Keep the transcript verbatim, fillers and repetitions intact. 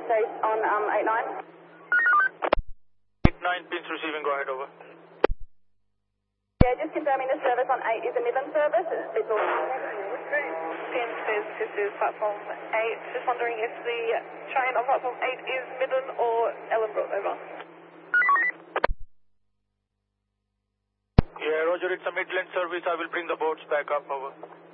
chase on um, eight nine. eight nine, pins receiving, go ahead, over. Yeah, just confirming the service on eight is a Midland service. It's all... Pins, this, this is platform eight. Just wondering if the train on platform eight is Midland or Ellenbrook, over. Yeah, Roger, it's a Midland service. I will bring the boats back up, over.